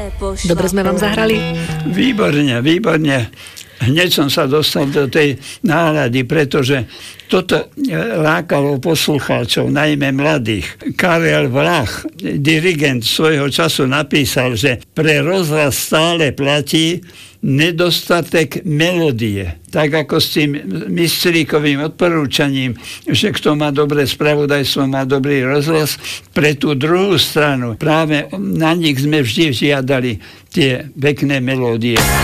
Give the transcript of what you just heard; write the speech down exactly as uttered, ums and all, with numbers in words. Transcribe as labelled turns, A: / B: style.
A: Dobre sme vám zahrali?
B: Výborne, výborne. Hneď som sa dostal do tej nálady, pretože toto lákalo poslucháčov, najmä mladých. Karel Vlach, dirigent svojho času, napísal, že pre rozhlas stále platí nedostatek melódie. Tak ako s tým Mistríkovým odporúčaním, že kto má dobré spravodajstvo, má dobrý rozhlas, pre tú druhú stranu práve na nich sme vždy žiadali tie pekné melódie.